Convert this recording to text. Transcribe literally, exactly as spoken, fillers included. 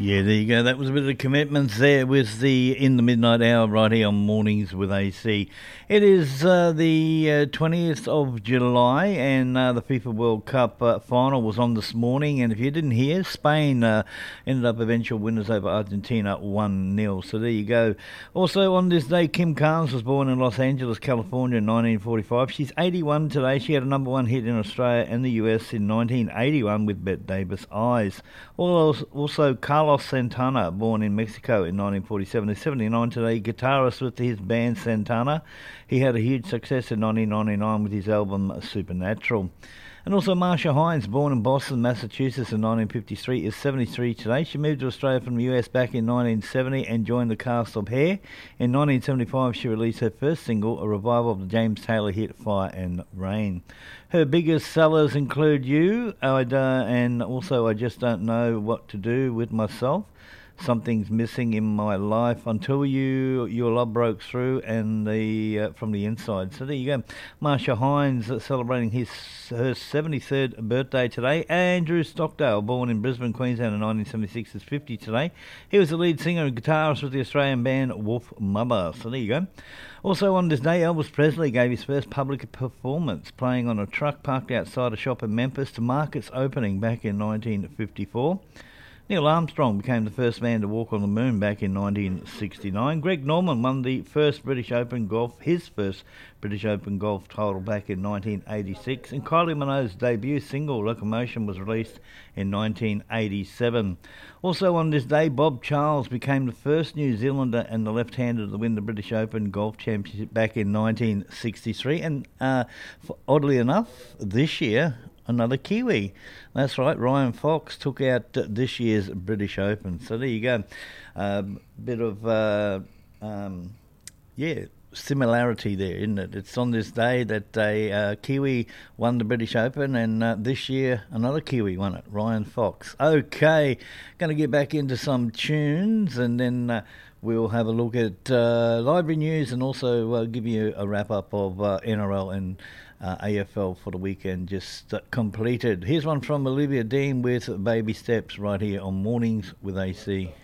Yeah, there you go. That was a bit of commitments there with the In the Midnight Hour right here on Mornings with A C. It is uh, the uh, twentieth of July, and uh, the FIFA World Cup uh, final was on this morning. And if you didn't hear, Spain uh, ended up eventual winners over Argentina one nil. So there you go. Also on this day, Kim Carnes was born in Los Angeles, California in nineteen forty-five. She's eighty-one today. She had a number one hit in Australia and the U S in nineteen eighty-one with Bette Davis' Eyes. Also, Carlos Santana, born in Mexico in nineteen forty-seven, is seventy-nine today, guitarist with his band Santana. He had a huge success in nineteen ninety-nine with his album Supernatural. And also Marsha Hines, born in Boston, Massachusetts in nineteen fifty-three, is seventy-three today. She moved to Australia from the U S back in nineteen seventy and joined the cast of Hair. In nineteen seventy-five, she released her first single, a revival of the James Taylor hit Fire and Rain. Her biggest sellers include You, I'd, uh, and also I Just Don't Know What to Do with Myself. Something's Missing in My Life, Until You, Your Love Broke Through, and the uh, From the Inside. So there you go. Marsha Hines uh, celebrating his her seventy-third birthday today. Andrew Stockdale, born in Brisbane, Queensland in nineteen seventy-six, is fifty today. He was the lead singer and guitarist with the Australian band Wolf Mother. So there you go. Also on this day, Elvis Presley gave his first public performance, playing on a truck parked outside a shop in Memphis to mark its opening back in nineteen fifty-four. Neil Armstrong became the first man to walk on the moon back in nineteen sixty-nine. Greg Norman won the first British Open golf, his first British Open golf title back in nineteen eighty-six. And Kylie Minogue's debut single, Locomotion, was released in nineteen eighty-seven. Also on this day, Bob Charles became the first New Zealander and the left-hander to win the British Open Golf Championship back in nineteen sixty-three. And uh, oddly enough, this year, another Kiwi. That's right, Ryan Fox took out uh, this year's British Open. So there you go. A uh, bit of, uh, um, yeah, similarity there, isn't it? It's on this day that a uh, Kiwi won the British Open, and uh, this year another Kiwi won it, Ryan Fox. Okay, going to get back into some tunes, and then uh, we'll have a look at uh, library news, and also uh, give you a wrap-up of uh, N R L and Uh, A F L for the weekend just uh, completed. Here's one from Olivia Dean with Baby Steps right here on Mornings with A C.